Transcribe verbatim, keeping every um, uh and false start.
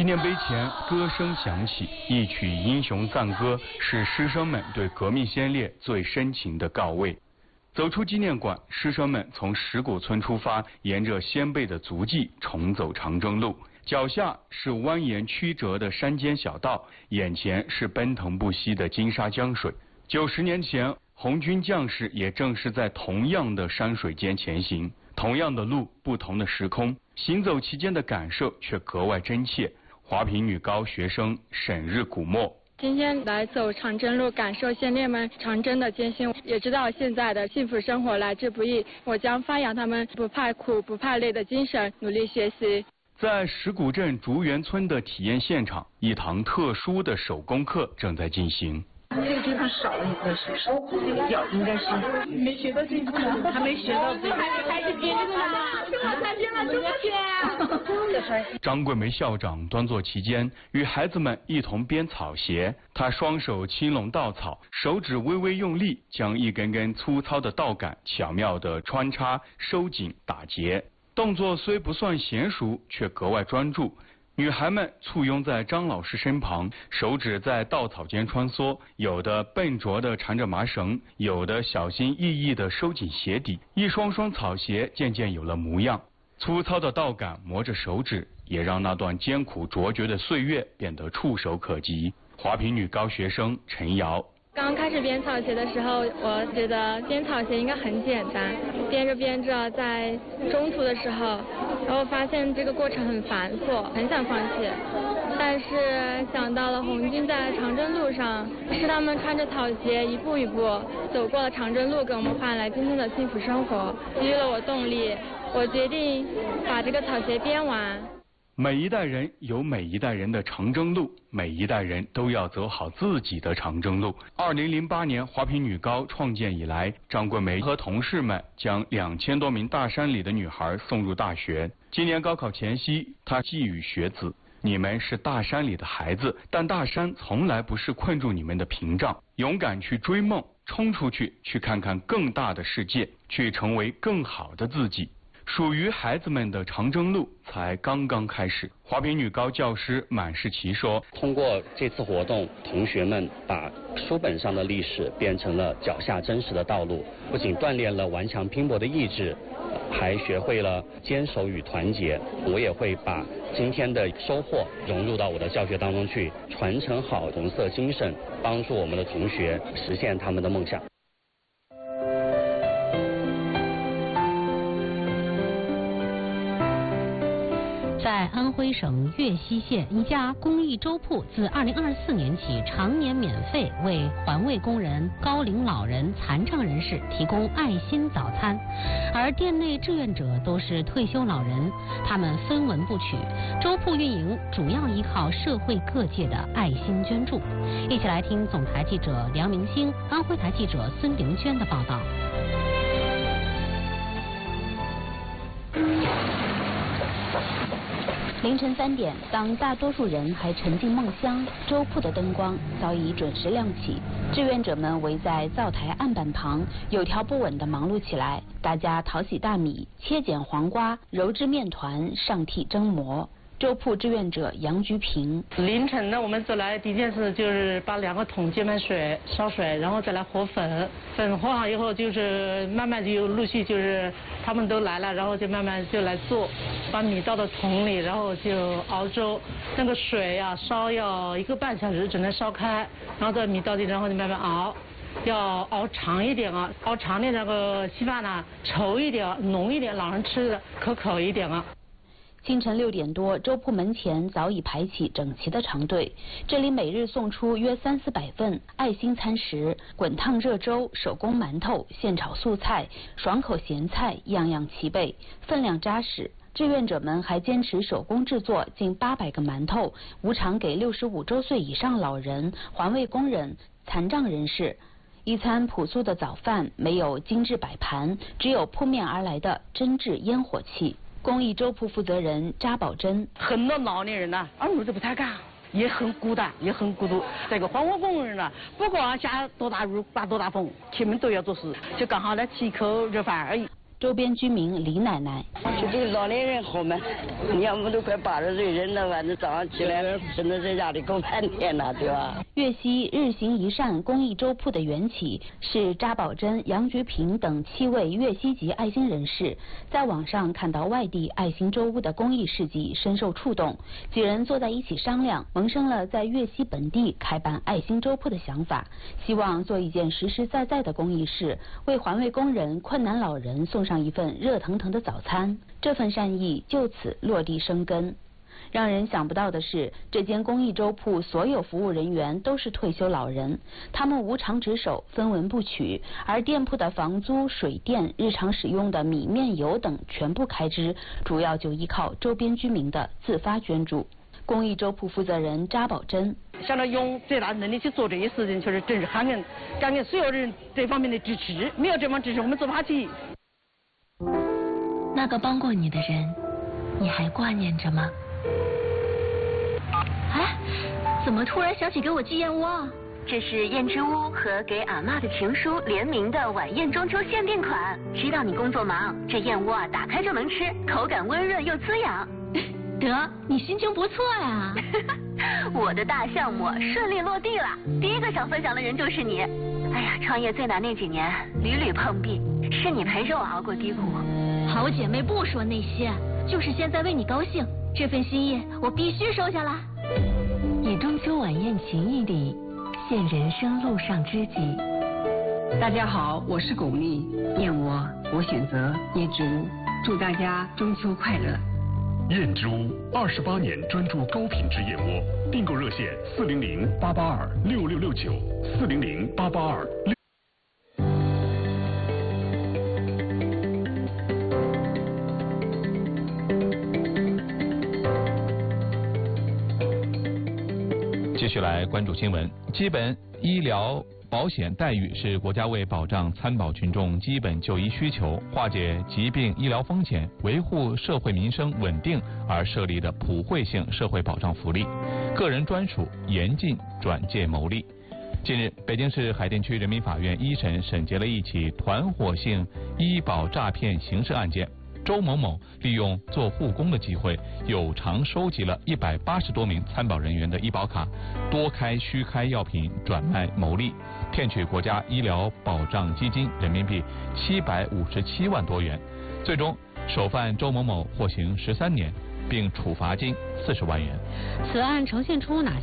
纪念碑前歌声响起，一曲英雄赞歌，是师生们对革命先烈最深情的告慰。走出纪念馆，师生们从石鼓村出发，沿着先辈的足迹重走长征路。脚下是蜿蜒曲折的山间小道，眼前是奔腾不息的金沙江水。九十年前，红军将士也正是在同样的山水间前行，同样的路，不同的时空，行走其间的感受却格外真切。华坪女高学生沈日古墨。 今天来走长征路，感受先烈们长征的艰辛，也知道现在的幸福生活来之不易。我将发扬他们不怕苦、不怕累的精神，努力学习。 在石鼓镇竹园村的体验现场，一堂特殊的手工课正在进行。 这个地方少了一个手手，这个脚应该是没学到这一步，还没学到这个，开始编这个了，我才编了这么编。 张桂梅校长端坐其间，与孩子们一同编草鞋。她双手轻拢稻草，手指微微用力，将一根根粗糙的稻杆巧妙地穿插、收紧、打结。动作虽不算娴熟，却格外专注。女孩们簇拥在张老师身旁，手指在稻草间穿梭，有的笨拙地缠着麻绳，有的小心翼翼地收紧鞋底，一双双草鞋渐渐有了模样。粗糙的稻杆磨着手指，也让那段艰苦卓绝的岁月变得触手可及。华坪女高学生陈瑶。 刚开始编草鞋的时候，我觉得编草鞋应该很简单，编着编着，在中途的时候，然后发现这个过程很繁琐，很想放弃。但是想到了红军在长征路上，是他们穿着草鞋一步一步走过了长征路，给我们换来今天的幸福生活，给予了我动力。我决定把这个草鞋编完。 每一代人有每一代人的长征路，每一代人都要走好自己的长征路。二零零八年华坪女高创建以来，张桂梅和同事们将两千多名大山里的女孩送入大学。今年高考前夕，她寄语学子：你们是大山里的孩子，但大山从来不是困住你们的屏障。勇敢去追梦，冲出去，去看看更大的世界，去成为更好的自己。属于孩子们的长征路才刚刚开始。华坪女高教师满世奇说： 通过这次活动，同学们把书本上的历史变成了脚下真实的道路，不仅锻炼了顽强拼搏的意志，还学会了坚守与团结。我也会把今天的收获融入到我的教学当中去，传承好红色精神，帮助我们的同学实现他们的梦想。 在安徽省岳西县，一家公益粥铺自二零二四年起常年免费为环卫工人、高龄老人、残障人士提供爱心早餐，而店内志愿者都是退休老人，他们分文不取。粥铺运营主要依靠社会各界的爱心捐助。一起来听总台记者梁明星、安徽台记者孙玲娟的报道。凌晨三点，当大多数人还沉浸梦乡，粥铺的灯光早已准时亮起。志愿者们围在灶台案板旁，有条不紊地忙碌起来。大家淘洗大米，切剪黄瓜，揉制面团，上屉蒸馍。粥铺志愿者杨菊平： 凌晨呢，我们走来第一件事就是把两个桶接满水，烧水，然后再来和粉。粉和好以后，就是慢慢就陆续就是他们都来了，然后就慢慢就来做，把米倒到桶里，然后就熬粥。那个水呀、啊、烧要一个半小时，只能烧开，然后这米倒进，然后就慢慢熬。要熬长一点啊，熬长点那个稀饭呢稠一点，浓一点，老人吃的可口一点啊。 清晨六点多，粥铺门前早已排起整齐的长队。这里每日送出约三四百份爱心餐食，滚烫热粥、手工馒头、现炒素菜、爽口咸菜，样样齐备，分量扎实。志愿者们还坚持手工制作近八百个馒头，无偿给六十五周岁以上老人、环卫工人、残障人士。一餐朴素的早饭，没有精致摆盘，只有扑面而来的真挚烟火气。公益粥铺负责人扎宝珍： 很多老年人呢，二路都不太干，也很孤单，也很孤独。这个环卫工人呢，不管下多大雨、刮多大风，他们都要做事，就刚好来吃一口热饭而已。 周边居民李奶奶： 就这个老年人好嘛，你看我们都快八十岁人了，反正早上起来只能在家里够半天了，对吧？ 粤西日行一善公益粥铺的缘起是查宝珍、杨菊平等七位粤西籍爱心人士在网上看到外地爱心粥屋的公益事迹，深受触动。几人坐在一起商量，萌生了在粤西本地开办爱心粥铺的想法，希望做一件实实在在的公益事，为环卫工人、困难老人送上一份热腾腾的早餐。这份善意就此落地生根。让人想不到的是，这间公益粥铺所有服务人员都是退休老人，他们无偿值守，分文不取，而店铺的房租、水电、日常使用的米面油等全部开支，主要就依靠周边居民的自发捐助。公益粥铺负责人查宝珍： 想着用最大能力去做这些事情，确实真是感恩感恩所有人这方面的支持，没有这方支持，我们做不下去。 那个帮过你的人，你还挂念着吗？哎，怎么突然想起给我寄燕窝？ 这是燕之屋和给阿嬷的情书联名的晚宴中秋限定款。知道你工作忙，这燕窝啊打开就能吃，口感温润又滋养。 得，你心情不错呀。 我的大项目顺利落地了，第一个想分享的人就是你。哎呀，创业最难那几年，屡屡碰壁，是你陪着我熬过低谷。 好姐妹不说那些，就是现在为你高兴，这份心意我必须收下来。 以中秋晚宴情谊礼，献人生路上知己。 大家好，我是巩俐，燕窝我选择燕之屋，祝大家中秋快乐。 燕之屋二十八年专注高品质燕窝，订购热线四零零八八二六六六九四零零八八二六。 继续来关注新闻。基本医疗保险待遇是国家为保障参保群众基本就医需求、化解疾病医疗风险、维护社会民生稳定而设立的普惠性社会保障福利，个人专属，严禁转介牟利。近日，北京市海淀区人民法院一审审结了一起团伙性医保诈骗刑事案件。周某某利用做护工的机会，有偿收集了一百八十多名参保人员的医保卡，多开虚开药品转卖牟利，骗取国家医疗保障基金人民币七百五十七万多元。最终，首犯周某某获刑十三年，并处罚金四十万元。 此案呈现出哪